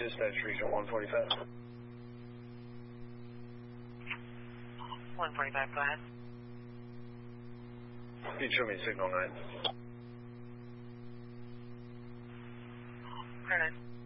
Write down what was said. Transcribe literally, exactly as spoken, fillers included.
dispatch region one forty-five. one forty-five, go ahead. You show me signal nine. Clear nine.